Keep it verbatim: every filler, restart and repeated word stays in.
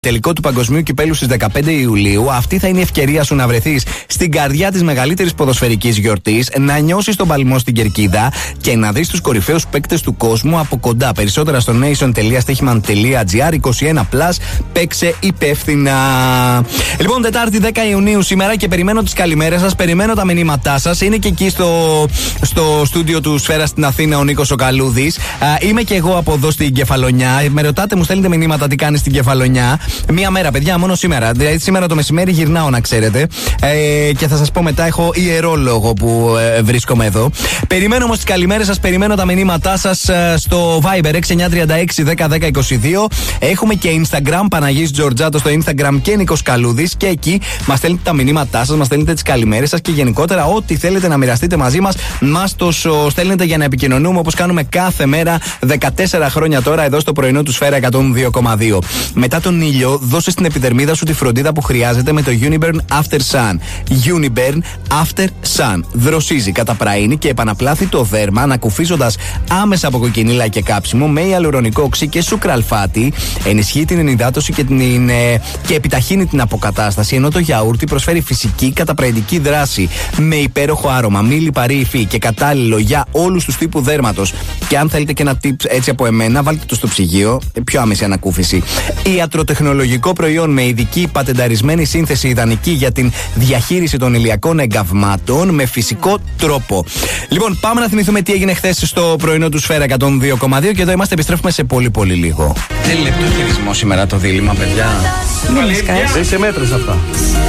Τελικό του Παγκοσμίου Κυπέλου στις δεκαπέντε Ιουλίου. Αυτή θα είναι η ευκαιρία σου να βρεθείς στην καρδιά της μεγαλύτερης ποδοσφαιρικής γιορτής, να νιώσεις τον παλμό στην κερκίδα και να δεις τους κορυφαίους παίκτες του κόσμου από κοντά. Περισσότερα στο nation τελεία stechman τελεία gr. είκοσι ένα συν, παίξε υπεύθυνα. Λοιπόν, Τετάρτη δέκα Ιουνίου σήμερα και περιμένω τις καλημέρες σας, περιμένω τα μηνύματά σας. Είναι και εκεί στο, στο στούντιο του Σφαίρα στην Αθήνα ο Νίκος ο Καλούδης. Είμαι και εγώ από εδώ στην Κεφαλονιά. Με ρωτάτε, μου στέλνετε μηνύματα τι κάνει στην Κεφαλονιά. Μία μέρα, παιδιά, μόνο σήμερα. Δηλαδή, σήμερα το μεσημέρι γυρνάω, να ξέρετε. Ε, και θα σας πω μετά, έχω ιερό λόγο που ε, βρίσκομαι εδώ. Περιμένω όμως τις καλημέρες σας, περιμένω τα μηνύματά σας ε, στο Viber έξι εννιά τρία έξι δέκα δέκα είκοσι δύο. Έχουμε και Instagram, Παναγής Τζορτζάτο στο Instagram και Νίκος Καλούδης. Και εκεί μας στέλνετε τα μηνύματά σας, μας στέλνετε τις καλημέρες σας και γενικότερα ό,τι θέλετε να μοιραστείτε μαζί μας, μας το στέλνετε για να επικοινωνούμε όπως κάνουμε κάθε μέρα δεκατέσσερα χρόνια τώρα εδώ στο πρωινό του Σφαίρα εκατόν δύο κόμμα δύο. Μετά τον ήλιο, δώσε στην επιδερμίδα σου τη φροντίδα που χρειάζεται με το Uniburn After Sun. Uniburn After Sun. Δροσίζει, καταπραίνει και επαναπλάθει το δέρμα, ανακουφίζοντας άμεσα από κοκκινίλα και κάψιμο με ιαλουρονικό οξύ και σουκραλφάτι. Ενισχύει την ενυδάτωση και, την, ε, και επιταχύνει την αποκατάσταση, ενώ το γιαούρτι προσφέρει φυσική καταπραϊντική δράση με υπέροχο άρωμα, μη λιπαρή υφή και κατάλληλο για όλους τους τύπους δέρματος. Και αν θέλετε και ένα tip έτσι από εμένα, βάλτε το στο ψυγείο, πιο άμεση ανακούφιση. Ιατροτεχνολογικό προϊόν με ειδική πατενταρισμένη σύνθεση, ιδανική για την διαχείριση των ηλιακών εγκαυμάτων με φυσικό τρόπο. Λοιπόν, πάμε να θυμηθούμε τι έγινε χθες στο πρωινό του Σφαίρα εκατόν δύο κόμμα δύο και εδώ είμαστε, επιστρέφουμε σε πολύ πολύ λίγο. Δεν λεπτό χειρισμό σήμερα το δίλημμα, παιδιά. Δεν σε μέτρες αυτά.